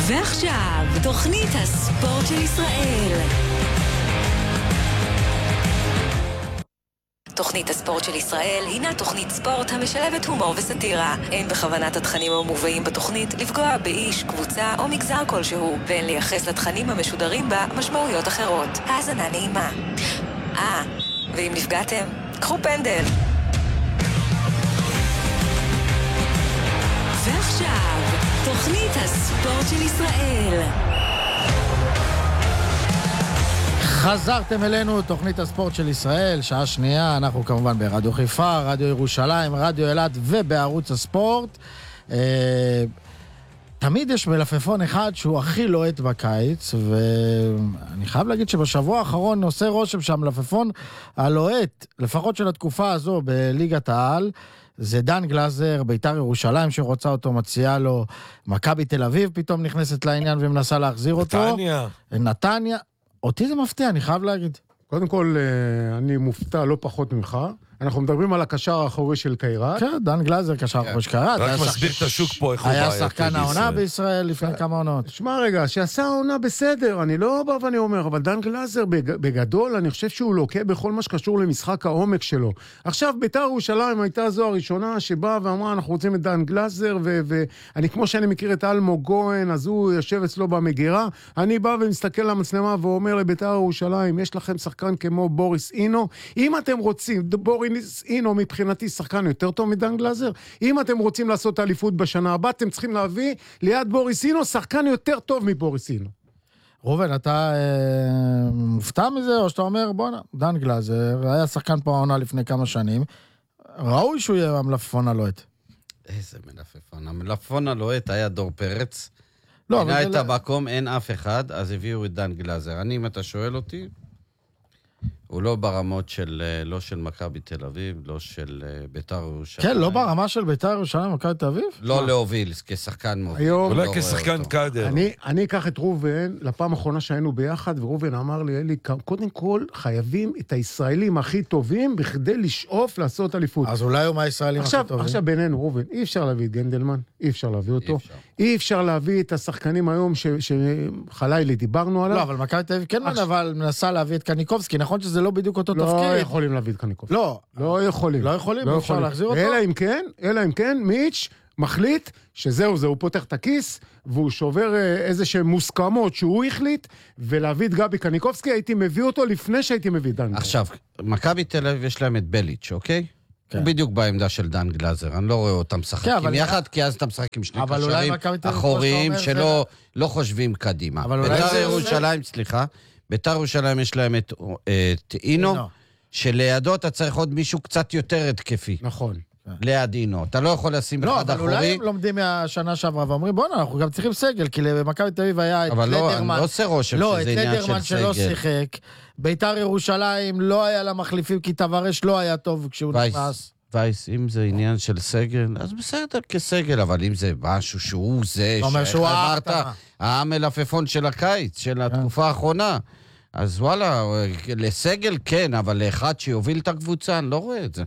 ועכשיו, תוכנית הספורט של ישראל. תוכנית הספורט של ישראל הינה תוכנית ספורט המשלבת הומור וסטירה. אין בכוונת התכנים המובאים בתוכנית לפגוע באיש, קבוצה או מגזר כלשהו, ואין לייחס לתכנים המשודרים בה משמעויות אחרות. האזנה נעימה. ואם נפגעתם, קחו פנדל. ועכשיו, תוכנית הספורט של ישראל. חזרתם אלינו, תוכנית הספורט של ישראל, שעה שנייה, אנחנו כמובן ברדיו חיפה, רדיו ירושלים, רדיו אלעד ובערוץ הספורט. תמיד יש מלפפון אחד שהוא הכי לוהט בקיץ, ואני חייב להגיד שבשבוע האחרון עושה רושם שהמלפפון הלוהט, לפחות של התקופה הזו בליגת העל, זה דן גלזר, ביתר ירושלים שרוצה אותו, מציעה לו, מכבי תל אביב פתאום נכנסת לעניין ומנסה להחזיר אותו. נתניה. אותי זה מפתיע, אני חייב להגיד. קודם כל, אני מופתע לא פחות ממך. אנחנו מדברים על הקשר האחורי של קיירת. כן, דן גלזר, קשר האחורי של קיירת. רק מסביר את השוק פה, איך הוא היה שחקן העונה בישראל לפני כמה עונות. שמע רגע, שעשה העונה בסדר, אני לא בא ואני אומר, אבל דן גלזר בגדול, אני חושב שהוא לוקה בכל מה שקשור למשחק העומק שלו. עכשיו, ביתר ירושלים הייתה זו הראשונה שבאה ואמרה, אנחנו רוצים את דן גלזר, ואני כמו שאני מכיר את אלמו גוהן, אז הוא יושב אצלו במגירה, אני בא ומסתכל למצלמה ואומר לביתר ירושלים, יש לכם שחקן כמו בוריס אינו, אם אתם רוצים, בוריס אינו מבחינתי שחקן יותר טוב מדן גלזר, אם אתם רוצים לעשות אליפות בשנה הבאה, אתם צריכים להביא ליד בוריס אינו שחקן יותר טוב מבוריס אינו. ראובן, אתה מופתע מזה, או שאתה אומר, בוא'נה, דן גלזר, היה שחקן פה העונה לפני כמה שנים, ראוי שהוא יהיה המלפפון הלוהט. איזה מלפפון? המלפפון הלוהט היה דור פרץ, לא, פינה את המקום, אין אף אחד, אז הביאו את דן גלזר. אם אתה שואל אותי, הוא לא ברמות של, לא של מכבי תל אביב, לא של ביתר ירושלים. כן, לא ברמה של ביתר ירושלים, מכבי תל אביב? לא להוביל, כשחקן מוביל. אולי כשחקן קאדר. אני אקח את רובן, לפעם האחרונה שהיינו ביחד, ורובן אמר לי, אלי, קודם כל חייבים את הישראלים הכי טובים, בכדי לשאוף לעשות אליפות. אז אולי הוא מהישראלים הכי טובים. עכשיו בינינו, רובן, אי אפשר להביא את גנדלמן, אי אפשר להביא אותו. אי אפשר להביא את השחקנים היום שחלילי דיברנו עליו. לא, אבל מכבי תל אביב כן מנסה להביא את קניקובסקי, נכון שזה לא בדיוק אותו תפקיד. לא יכולים להביא את קניקובסקי. לא יכולים, אפשר להחזיר אותו. אלא אם כן, מיץ' מחליט שזהו, הוא פותח את הכיס, והוא שובר איזה שהן מוסכמות שהוא החליט, ולהביא את גבי קניקובסקי, הייתי מביא אותו לפני שהייתי מביא דן. עכשיו, מכבי תל אביב יש להם את בליץ', אוקיי? הוא בדיוק בעמדה של דן גלזר, אני לא רואה אותם משחקים יחד, כי אז אתה משחק עם שני קשרים אחוריים שלא חושבים קדימה. ביתר ירושלים, סליחה, ביתר ירושלים יש להם את אינו, שלידו אתה צריך עוד מישהו קצת יותר התקפי. נכון. ליד אינו. אתה לא יכול לשים אחד אחורי. אבל אולי הם לומדים מהשנה שעברה ואומרים, בוא'נה, אנחנו גם צריכים סגל, כי למכבי תל אביב היה את לדרמן. אבל לא, אני לא עושה רושם שזה עניין של סגל. לדרמן שלא שיחק. ביתר ירושלים לא היה לה מחליפים, כי תברש לא היה טוב כשהוא נכנס. וייס, אם זה עניין של סגל, אז בסדר כסגל, אבל אם זה משהו שהוא זה, שאמרת, המלפפון של הקיץ, של התקופה האחרונה, אז וואלה, לסגל כן, אבל לאחד שיוביל את הקבוצה, אני לא רואה את זה.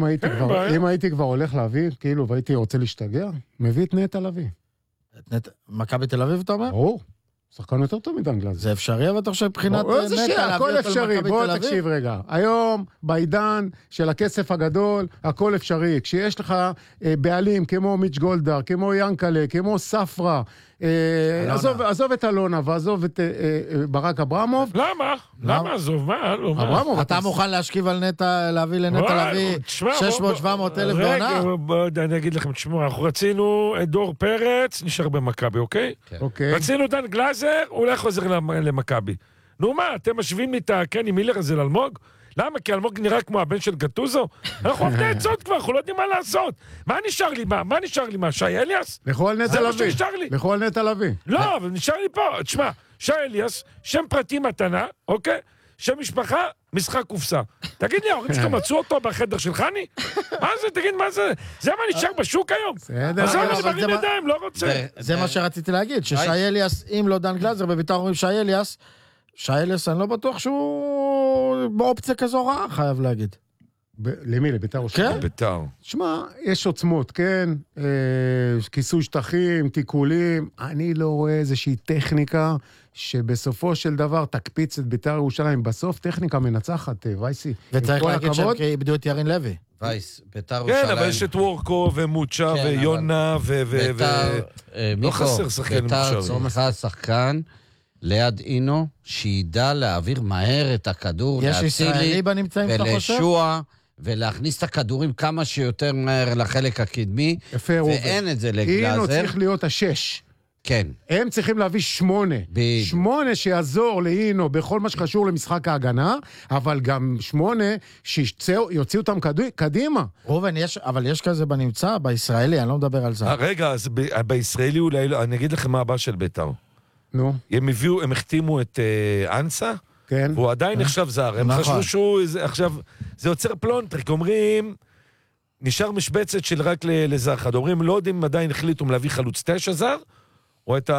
אם הייתי כבר הולך להביא, כאילו, והייתי רוצה להשתגע, מביא את נטע לביא. מכבי תל אביב, אתה אומר? ברור. שחקן יותר טוב מדן גלזר. זה אפשרי, אבל אתה חושב מבחינת נטע הכל אפשרי, בוא תקשיב רגע. היום, בעידן של הכסף הגדול, הכל אפשרי. כשיש לך בעלים כמו מיץ' גולדהר, כמו ינקלה, כמו ספרה, עזוב את אלונה ועזוב את ברק אברמוב. למה? למה עזוב? מה? אברמוב. אתה מוכן להשכיב על נטע, להביא לנטע להביא 600-700 אלף בעונה? רגע, אני אגיד לכם, תשמעו, אנחנו רצינו את דור פרץ, נשאר במכבי, אוקיי? רצינו דן גלזר, הוא הולך חוזר למכבי. נו מה, אתם משווים לי את הקני מילר הזה לאלמוג? למה? כי אלמוג נראה כמו הבן של גטוזו? אנחנו עובדי עצות כבר, אנחנו לא יודעים מה לעשות. מה נשאר לי? מה נשאר לי? מה, שי אליאס? לכו על נטע לביא. לכו על נטע לביא. לא, אבל נשאר לי פה. תשמע, שי אליאס, שם פרטי מתנה, אוקיי? שם משפחה, משחק קופסה. תגיד לי, ההורים שלך מצאו אותו בחדר של חני? מה זה? תגיד, מה זה? זה מה נשאר בשוק היום? בסדר. אז אני מרים ידיים, לא רוצה. זה מה שרציתי להגיד, ששי אליאס, אם לא דן גלזר, בביתר אומרים שי אליאס, אני לא בטוח שהוא באופציה כזו רעה, חייב להגיד. למי? לביתר ירושלים? כן, ביתר. שמע, יש עוצמות, כן? כיסוי שטחים, תיקולים. אני לא רואה איזושהי טכניקה שבסופו של דבר תקפיץ את ביתר ירושלים. בסוף טכניקה מנצחת, וייסי. וצריך להגיד שהם איבדו את ירין לוי. וייס, ביתר ירושלים. כן, אבל יש את וורקו ומוצ'ה ויונה לא חסר שחקנים ביתר עכשיו. צריכה שחקן ליד אינו, שידע להעביר מהר את הכדור לאצילי ולשוע, ולהכניס את הכדורים כמה שיותר מהר לחלק הקדמי, ואין את זה לגלאזר. אינו צריך להיות 6. כן. הם צריכים להביא 8. 8 שיעזור לאינו בכל מה שקשור למשחק ההגנה, אבל גם 8 שיוציאו אותם קדימה. רובן, אבל יש כזה בנמצא, בישראלי, אני לא מדבר על זה. רגע, אז בישראלי אולי, אני אגיד לכם מה הבא של ביתר. נו. הם החתימו את אנסה, כן. והוא עדיין נחשב זר. הם חשבו שהוא, עכשיו, זה יוצר פלונטריק, אומרים, נשאר משבצת של רק לזר אחד. אומרים, לא יודעים אם עדיין החליטו להביא חלוץ 9 זר, או את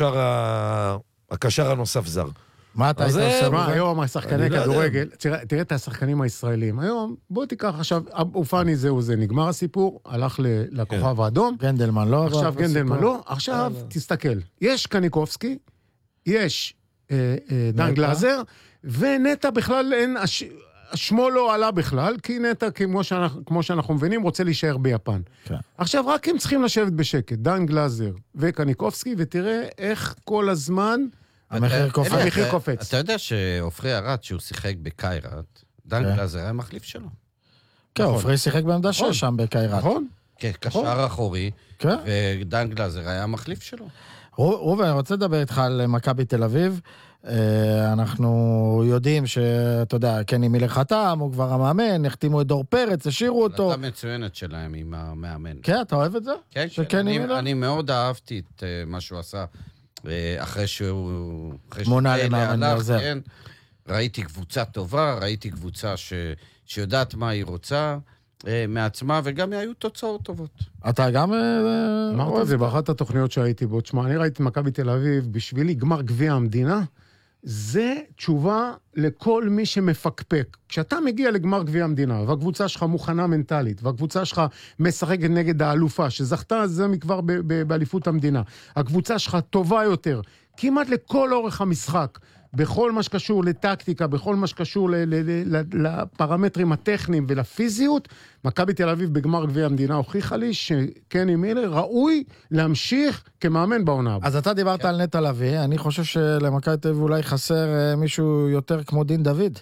הקשר הנוסף זר. מה אתה היית עושה? מה, היום השחקני כדורגל, תראה את השחקנים הישראלים. היום, בוא תיקח עכשיו, אבו פאני זהו זה, נגמר הסיפור, הלך לכוכב האדום. גנדלמן לא. עכשיו גנדלמן לא, עכשיו תסתכל. יש קניקובסקי, יש דן גלאזר, ונטע בכלל אין, שמו לא עלה בכלל, כי נטע, כמו שאנחנו מבינים, רוצה להישאר ביפן. עכשיו, רק הם צריכים לשבת בשקט, דן גלאזר וקניקובסקי, ותראה איך כל הזמן המחיר קופץ. אתה יודע שאופרי ארד, שהוא שיחק בקיירת, דן גלאזר היה מחליף שלו. כן, אופרי שיחק בעמדה 6 שם בקיירת. נכון. כן, קשר אחורי, ודן גלאזר היה מחליף שלו. רובן, אני רוצה לדבר איתך על מכבי תל אביב. אנחנו יודעים שאתה יודע, קני מילר חתם, הוא כבר המאמן, החתימו את דור פרץ, השאירו אותו. החלטה מצוינת שלהם עם המאמן. כן, אתה אוהב את זה? כן, אני מאוד אהבתי את מה שהוא עשה אחרי שהוא... מונה למאמן עוזר. ראיתי קבוצה טובה, ראיתי קבוצה שיודעת מה היא רוצה מעצמה, וגם היו תוצאות טובות. אתה גם... אמרת את זה באחת התוכניות שהייתי בו. תשמע, אני ראיתי מכבי תל אביב, בשבילי גמר גביע המדינה, זה תשובה לכל מי שמפקפק. כשאתה מגיע לגמר גביע המדינה, והקבוצה שלך מוכנה מנטלית, והקבוצה שלך משחקת נגד האלופה, שזכתה זה מכבר באליפות המדינה, הקבוצה שלך טובה יותר, כמעט לכל אורך המשחק, בכל מה שקשור לטקטיקה, בכל מה שקשור לפרמטרים הטכניים ולפיזיות, מכבי תל אביב בגמר גביע המדינה הוכיחה לי שקני מילר ראוי להמשיך כמאמן בעונה. אז אתה דיברת על נטע לביא, אני חושב שלמכבי תל אביב אולי חסר מישהו יותר כמו דין דוד.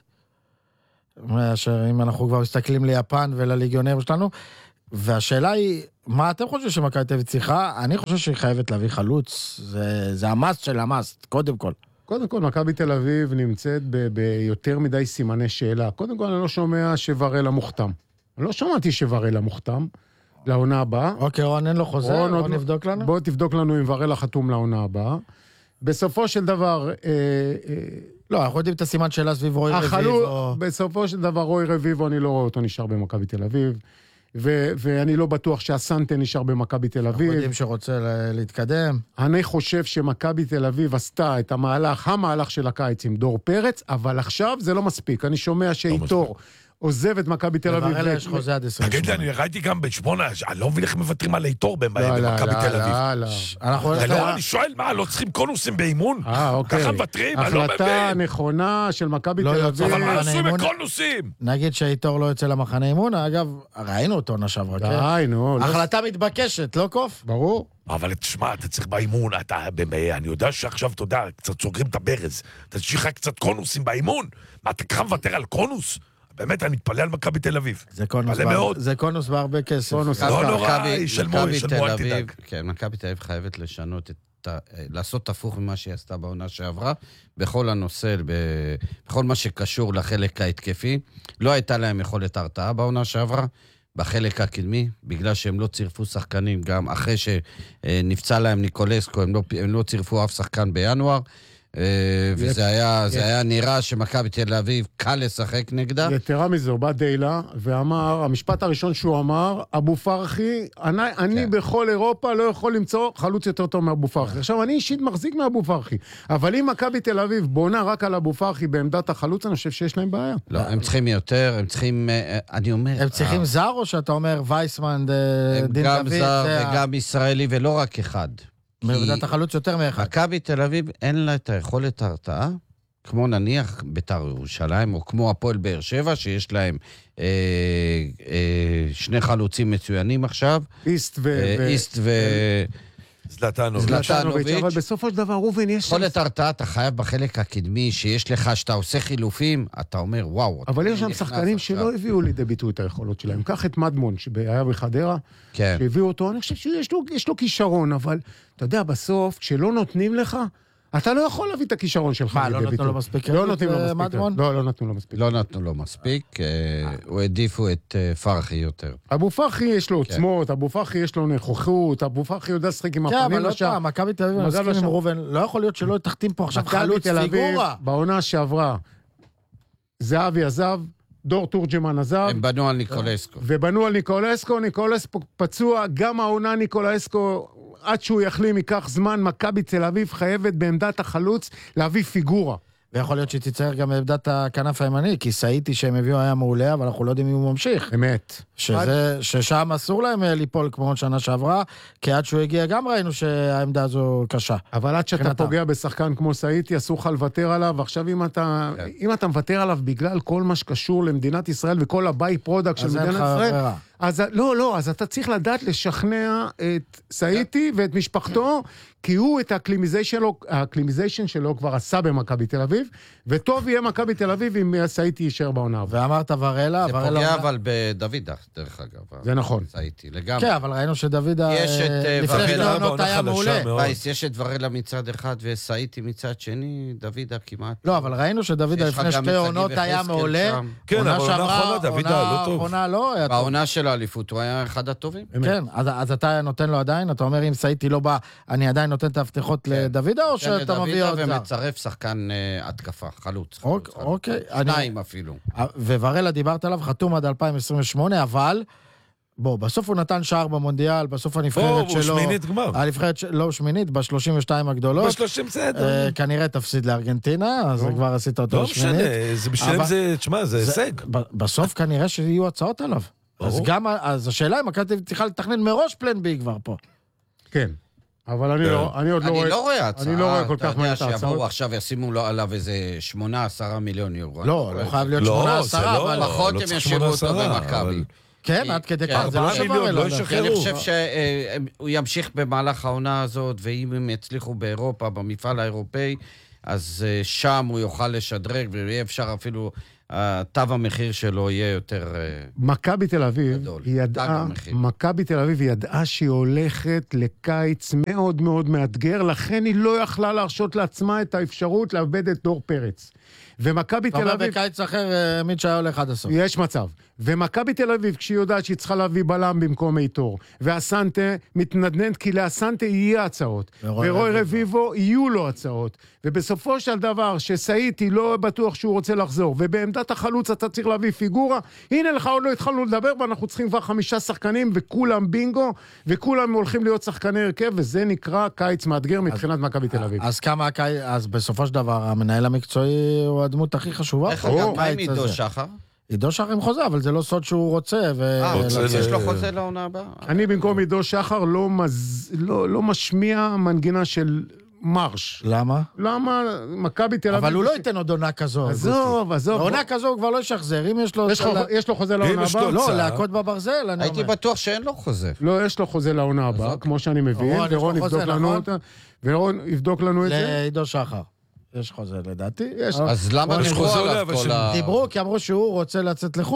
אם אנחנו כבר מסתכלים ליפן ולליגיונר שלנו, והשאלה היא, מה אתם חושבים שמכבי תל אביב צריכה? אני חושב שהיא חייבת להביא חלוץ, זה המאסט של המאסט, קודם כל. קודם כל, מכבי תל אביב נמצאת ביותר מדי סימני שאלה. קודם כל, אני לא שומע שוורלה מוכתם. אני לא שמעתי שוורלה מוכתם לעונה הבאה. אוקיי, רון אין לו חוזר, רון נבדוק לנו. בוא תבדוק לנו אם וורלה חתום לעונה הבאה. בסופו של דבר... לא, אנחנו יודעים את הסימן שאלה סביב רוי רביבו. בסופו של דבר, רוי רביבו, אני לא רואה אותו נשאר במכבי תל אביב. ואני לא בטוח שהסנטה נשאר במכבי תל אביב. אנחנו יודעים שרוצה להתקדם. אני חושב שמכבי תל אביב עשתה את המהלך של הקיץ עם דור פרץ, אבל עכשיו זה לא מספיק. אני שומע שאיתור עוזב את מכבי תל אביב. לברלה יש חוזה עד 28. תגיד לי, אני ראיתי גם בשמונה, אני לא מבין איך מוותרים על איתור במכבי תל אביב. לא, אני שואל, מה, לא צריכים קונוסים באימון? אוקיי. ככה מוותרים, אני לא מבין. החלטה נכונה של מכבי תל אביב. אבל מה עשו בקונוסים? נגיד שאיתור לא יוצא למחנה אימון, אגב, ראינו אותו נשב רק. די, נו. החלטה מתבקשת, לא קוף? ברור. אבל תשמע, אתה צריך באימון, אני יודע שעכשיו, אתה יודע, קצת סוגרים את הברז. אתה צריך קצת קונוסים באימון. מה, אתה ככה מוותר על קונוס? באמת, אני מתפלא על מכבי תל אביב. זה קונוס בהרבה כסף. לא נורא, ישלמו אל תדאג. כן, מכבי תל אביב חייבת לשנות לעשות הפוך ממה שהיא עשתה בעונה שעברה, בכל הנושא, בכל מה שקשור לחלק ההתקפי. לא הייתה להם יכולת הרתעה בעונה שעברה, בחלק הקדמי, בגלל שהם לא צירפו שחקנים, גם אחרי שנפצע להם ניקולסקו, הם לא צירפו אף שחקן בינואר, וזה היה נראה שמכבי תל אביב קל לשחק נגדה. יתרה מזו, בא דיילה ואמר, המשפט הראשון שהוא אמר, אבו פרחי, אני בכל אירופה לא יכול למצוא חלוץ יותר טוב מאבו פרחי. עכשיו, אני אישית מחזיק מאבו פרחי, אבל אם מכבי תל אביב בונה רק על אבו פרחי בעמדת החלוץ, אני חושב שיש להם בעיה. לא, הם צריכים יותר, הם צריכים, אני אומר... הם צריכים זר או שאתה אומר וייסמן, דין דוד? גם זר וגם ישראלי ולא רק אחד. בעמדת החלוץ יותר מאחד. מכבי תל אביב אין לה את היכולת ההרתעה, כמו נניח בית"ר ירושלים, או כמו הפועל באר שבע, שיש להם שני חלוצים מצוינים עכשיו. איסט זלטנוביץ'. אבל בסופו של דבר, רובן, יש... יכולת הרתעה אתה חייב בחלק הקדמי, שיש לך, שאתה עושה חילופים, אתה אומר, וואו. אבל יש שם שחקנים שלא הביאו לידי ביטוי את היכולות שלהם. קח את מדמון, שהיה בחדרה, שהביאו אותו, אני חושב שיש לו כישרון, אבל אתה יודע, בסוף, כשלא נותנים לך, אתה לא יכול להביא את הכישרון שלך. מה, לא נתנו לו מספיק? לא נתנו לו מספיק. לא נתנו לו מספיק. לא נתנו לו מספיק, הוא העדיפו את פרחי יותר. אבו פרחי יש לו עוצמות, אבו פרחי יש לו נוכחות, אבו פרחי יודע לשחק עם הפנים לשם. כן, אבל לא פעם, מכבי תל אביב מסכים עם רובן, לא יכול להיות שלא תחתים פה עכשיו חלוץ פיגורה. בעונה שעברה, זהבי עזב, דור תורג'מן עזב. הם בנו על ניקולסקו. ניקולסקו פצוע, גם העונה ניקולסקו, עד שהוא יחלים ייקח זמן, מכבי תל אביב חייבת בעמדת החלוץ להביא פיגורה. ויכול להיות שתיצטרך גם בעמדת הכנף הימני, כי סעיתי שהם הביאו היה מעולה, אבל אנחנו לא יודעים אם הוא ממשיך. אמת. ששם אסור להם ליפול כמו שנה שעברה, כי עד שהוא הגיע גם ראינו שהעמדה הזו קשה. אבל עד שאתה פוגע בשחקן כמו סעיתי, אסור לך לוותר עליו, ועכשיו אם אתה מוותר עליו בגלל כל מה שקשור למדינת ישראל, וכל הביי פרודקט של מדינת ישראל, אז אתה צריך לדעת לשכנע את סעיתי ואת משפחתו, כי הוא את האקלימיזיישן שלו כבר עשה במכבי תל אביב, וטוב יהיה מכבי תל אביב אם סעיתי יישאר בעונה. ואמרת ורלה. זה פוגע אבל בדוידה, דרך אגב. זה נכון. סעיתי, לגמרי. כן, אבל ראינו שדוידה לפני שתי עונות היה מעולה. יש את ורלה מצד אחד וסעיתי מצד שני, דוידה כמעט. לא, אבל ראינו שדוידה לפני שתי עונות היה מעולה. כן, אבל עונה דוידה לא טוב. בעונה של האליפות הוא היה אחד הטובים. כן, אז אתה נותן לו עדיין, אתה אומר אם סעיתי לא בא, אני עדיין נותן את ההבטחות לדוידה, או שאתה מביא עוד זר? ומצרף שחקן התקפה, חלוץ. אוקיי. שניים אפילו. וורלה דיברת עליו, חתום עד 2028, אבל בוא, בסוף הוא נתן שער במונדיאל, בסוף הנבחרת שלו... הוא שמינית גמר. הנבחרת לא שמינית, ב-32 הגדולות. ב-30 בסדר. כנראה תפסיד לארגנטינה, אז כבר עשית אותו שמינית. לא משנה, זה בשביל זה, תשמע, זה הישג. בסוף כנראה שיהיו הצעות עליו. אז השאלה אם מכבי צריכה לתכנן מראש פלן בי כבר פה. כן. אבל אני עוד לא רואה הצעה. אני לא רואה כל כך מהר את ההצעות. שיבואו עכשיו ישימו לו עליו איזה 8-10 מיליון יורו. לא חייב להיות 8-10, אבל פחות הם ישאירו אותו במכבי. כן, עד כדי כך, זה לא שבר אלו. אני חושב שהוא ימשיך במהלך העונה הזאת, ואם הם יצליחו באירופה, במפעל האירופאי, אז שם הוא יוכל לשדרג, ויהיה אפשר אפילו... תו המחיר שלו יהיה יותר מכבי תל אביב ידעה שהיא הולכת לקיץ מאוד מאוד מאתגר, לכן היא לא יכלה להרשות לעצמה את האפשרות לאבד את דור פרץ. ומכבי תל אביב... בקיץ אחר מיץ' הולך עד הסוף. יש מצב. ומכבי תל אביב, כשהיא יודעת שהיא צריכה להביא בלם במקום איתור, והסנטה מתנדנד, כי להסנטה יהיה הצעות. ורוי רביבו יהיו לו הצעות. ובסופו של דבר, שסעיתי לא בטוח שהוא רוצה לחזור, ובעמדת החלוץ אתה צריך להביא פיגורה, הנה לך עוד לא התחלנו לדבר, ואנחנו צריכים כבר 5 שחקנים, וכולם בינגו, וכולם הולכים להיות שחקני הרכב, וזה נקרא קיץ מאתגר מבחינת מכבי תל אביב. אז בסופו של דבר, המנהל המקצועי הוא הדמות הכי חשובה. איך אגב, מה עם עידו שחר? עידו שחר עם חוזה, אבל זה לא סוד שהוא רוצה. יש לו חוזה לעונה הבאה? אני במקום עידו שחר לא משמיע מנגינה של מרש. למה? למה? מכבי תל אביב... אבל הוא לא ייתן עוד עונה כזו. עזוב. עונה כזו הוא כבר לא ישחזר. אם יש לו חוזה לעונה הבאה? לא, להכות בברזל. הייתי בטוח שאין לו חוזה. לא, יש לו חוזה לעונה הבאה, כמו שאני מבין. ורון יבדוק לנו את זה. לעידו שחר. יש חוזה לדעתי. אז למה יש חוזה עליו? דיברו כי אמרו שהוא רוצה לצאת לחול.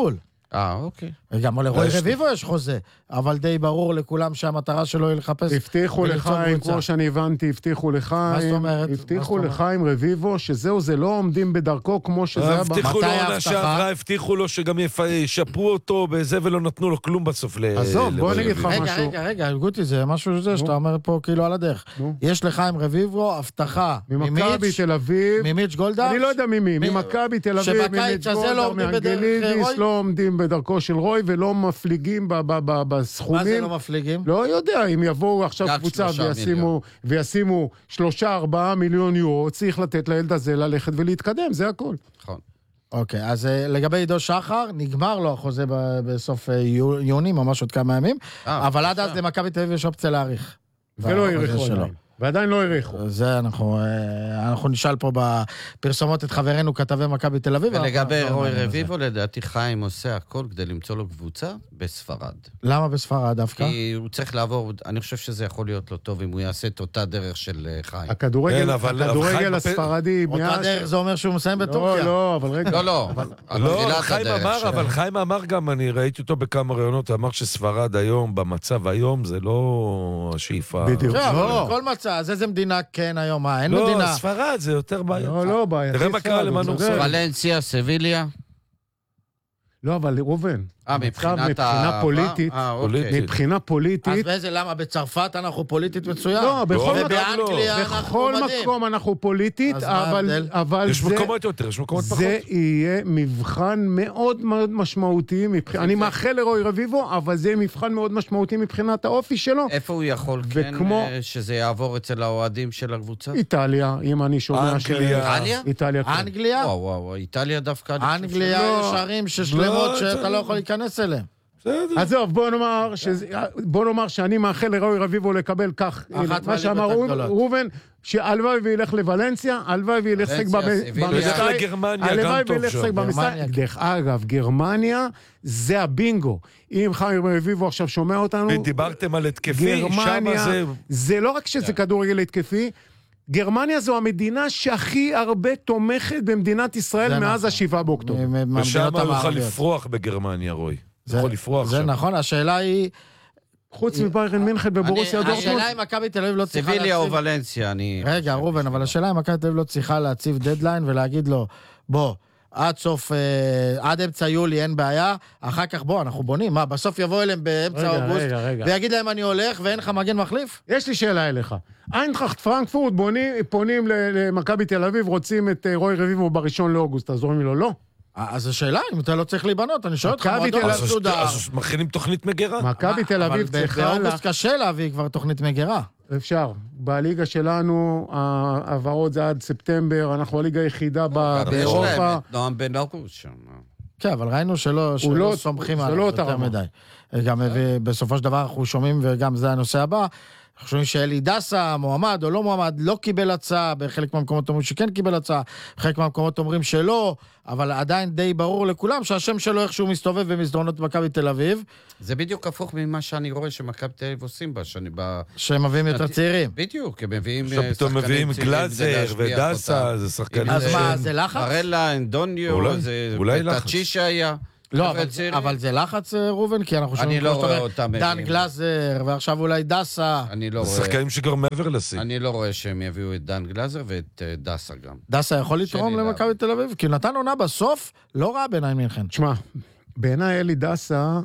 אוקיי. וגם לרועי רביבו יש חוזה, אבל די ברור לכולם שהמטרה שלו היא לחפש... הבטיחו לחיים, כמו שאני הבנתי, הבטיחו לחיים. מה זאת אומרת? הבטיחו לחיים רביבו, שזהו, זה לא עומדים בדרכו כמו שזה היה... הבטיחו לו עונה שעברה, הבטיחו לו שגם ישפרו אותו בזה ולא נתנו לו כלום בסוף. עזוב, בוא נגיד לך משהו. רגע, גוטי, זה משהו שזה שאתה אומר פה כאילו על הדרך. יש לחיים רביבו הבטחה ממכבי תל אביב. ממיץ' גולדהר. אני לא יודע ממי, ממכבי תל אביב, ממיץ' גולדהר, מאנגלידיס, לא עומדים בדרכו של רוי ולא מפליגים בסכומים. מה זה לא מפליגים? לא יודע, אם יבואו עכשיו קבוצה וישימו 3-4 מיליון יורו, צריך לתת לילד הזה ללכת ולהתקדם, זה הכל. נכון. אוקיי, אז לגבי עידו שחר, נגמר לו החוזה בסוף יוני, ממש עוד כמה ימים, אבל עד אז למכבי תל אביב יש אופציה להאריך. ולא יאריכו עדיין. ועדיין לא העריכו. זה אנחנו נשאל פה בפרסומות את חברנו כתבי מכבי תל אביב. ולגבי רועי רביבו, לדעתי חיים עושה הכל כדי למצוא לו קבוצה בספרד. למה בספרד דווקא? כי הוא צריך לעבור, אני חושב שזה יכול להיות לו טוב אם הוא יעשה את אותה דרך של חיים. הכדורגל הספרדי... אותה דרך זה אומר שהוא מסיים בטורקיה. לא, אבל רגע. לא, אבל חיים אמר גם, אני ראיתי אותו בכמה רעיונות, אמר שספרד היום, במצב היום, זה לא השאיפה. בדיוק. כל מצב. אז איזה מדינה כן היום? אין מדינה. לא, ספרד זה יותר בעיה. לא בעיה. תראה מה קרה למנו ספרד. ולנסיה, סביליה. לא, אבל ראובן, מבחינה פוליטית, מבחינה פוליטית... אז באיזה, למה? בצרפת אנחנו פוליטית מצוין? לא, בכל מקום אנחנו פוליטית, אבל יש מקומות יותר, יש מקומות פחות. זה יהיה מבחן מאוד מאוד משמעותי, אני מאחל לרועי רביבו, אבל זה יהיה מבחן מאוד משמעותי מבחינת האופי שלו. איפה הוא יכול כן שזה יעבור אצל האוהדים של הקבוצה? איטליה, אם אני שומע איטליה? אנגליה? וואו, איטליה דווקא... אנגליה יש ערים ששלמות שאתה לא יכול להיכנס אליהם. עזוב, בוא נאמר שאני מאחל לרועי רביבו לקבל כך, מה שאמר ראובן, שהלוואי וילך לוולנסיה, הלוואי וילך במסע. דרך אגב, גרמניה זה הבינגו. אם חיים רביבו עכשיו שומע אותנו, דיברתם על התקפי, גרמניה, זה לא רק שזה כדורגל התקפי, גרמניה זו המדינה שהכי הרבה תומכת במדינת ישראל מאז ה7 באוקטובר. ושם הוא יכול לפרוח בגרמניה, רוי. זה נכון, השאלה היא... חוץ מביירן מינכן בבורוסיה דורטמונד. השאלה אם מכבי תל אביב לא צריכה להציב... סביליה או ולנסיה, רגע, רובן, אבל השאלה אם מכבי תל אביב לא צריכה להציב דדליין ולהגיד לו, בוא, עד אמצע יולי אין בעיה, אחר כך בוא, אנחנו בונים. מה, בסוף יבוא אליהם באמצע אוגוסט, ויגיד להם אני הולך ואין לך מגן מחליף? יש לי שאלה אליך. איינטראכט פרנקפורט פונים למכבי תל אביב, רוצים את רועי רביבו בראשון לאוגוסט, אז אומרים לו לא. אז השאלה, אם אתה לא צריך להיבנות, אני שואל אותך מועדון מסודר. אז מכינים תוכנית מגירה. מכבי תל אביב צריכה... אבל באוגוסט קשה להביא כבר תוכנית מגירה. אפשר. בליגה שלנו, העברות זה עד ספטמבר, אנחנו הליגה היחידה באירופה. נועם בן אוגוסט שם. כן, אבל ראינו שלא סומכים עליו יותר מדי. גם בסופו של דבר אנחנו שומעים, וגם זה הנושא הבא, אנחנו שומעים שאלי דסה, מועמד או לא מועמד, לא קיבל הצעה, בחלק מהמקומות אומרים שכן קיבל הצעה, בחלק מהמקומות אומרים שלא, אבל עדיין די ברור לכולם שהשם שלו איכשהו מסתובב במסדרונות מכבי תל אביב. זה בדיוק הפוך ממה שאני רואה שמכבי תל אביב עושים שהם מביאים יותר צעירים. בדיוק, הם מביאים שפתאום מביאים גלאזר ודסה, זה שחקנים. אז מה, זה לחץ? ארלה, אנדוניו, זה תצ'ישה היה. לא, אבל זה לחץ, רובן, כי אנחנו שומעים כמו שאתה אומר, דן גלאזר, ועכשיו אולי דסה. זה שחקנים שכבר מעבר לסים. אני לא רואה שהם יביאו את דן גלאזר ואת דסה גם. דסה יכול לתרום למכבי תל אביב? כי נתן עונה בסוף, לא רע בעיניי מינכן. תשמע, בעיניי אלי דסה,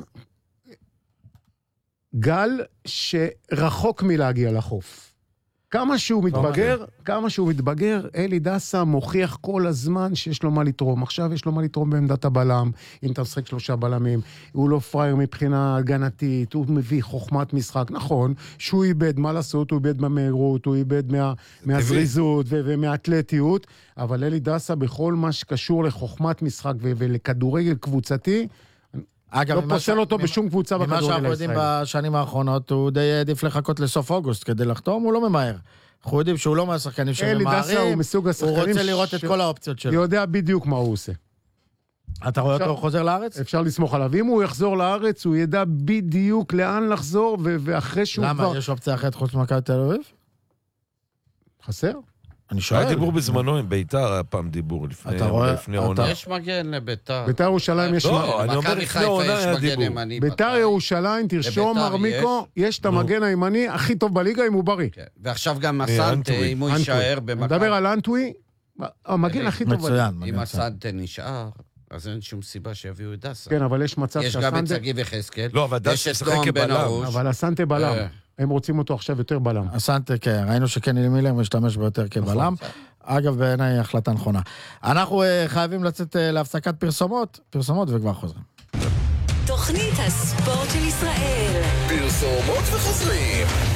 גל שרחוק מלהגיע לחוף. כמה שהוא מתבגר, אלי דסה מוכיח כל הזמן שיש לו מה לתרום. עכשיו יש לו מה לתרום בעמדת הבלם, אם אתה משחק 3 בלמים, הוא לא פרייר מבחינה הגנתית, הוא מביא חוכמת משחק. נכון, שהוא איבד מה לעשות, הוא איבד במהירות, הוא איבד מהזריזות ומהאתלטיות, אבל אלי דסה בכל מה שקשור לחוכמת משחק ולכדורגל קבוצתי, לא פוסל אותו בשום קבוצה בכדורגל הישראלי. ממה שאנחנו יודעים בשנים האחרונות, הוא די עדיף לחכות לסוף אוגוסט כדי לחתום, הוא לא ממהר. אנחנו יודעים שהוא לא מהשחקנים שממהרים, הוא רוצה לראות את כל האופציות שלו. יודע בדיוק מה הוא עושה. אתה רואה אותו חוזר לארץ? אפשר לסמוך עליו. אם הוא יחזור לארץ, הוא ידע בדיוק לאן לחזור, ואחרי שהוא כבר... למה? יש אופציה אחרת חוץ ממכבי תל אביב? חסר? אני שואל. היה דיבור בזמנו עם ביתר, היה פעם דיבור לפני עונה. יש מגן לביתר. ביתר ירושלים יש... לא, אני אומר לפני עונה היה דיבור. ביתר ירושלים, תרשום מרמיקו, יש את המגן הימני הכי טוב בליגה אם הוא בריא. ועכשיו גם הסנטה, אם הוא יישאר במכבי. נדבר על אנטווי, המגן הכי טוב. מצוין. אם הסנטה נשאר, אז אין שום סיבה שיביאו את דסה. כן, אבל יש מצב יש גם את סגי וחזקאל. לא, אבל דסה ישחק כבלם. אבל הסנטה בלם. הם רוצים אותו עכשיו יותר בלם. הסנטה, כן, ראינו שקני מילר משתמש ביותר כבלם. אגב, בעיניי החלטה נכונה. אנחנו חייבים לצאת להפסקת פרסומות וכבר חוזרים. תוכנית הספורט של ישראל. פרסומות וחוזרים.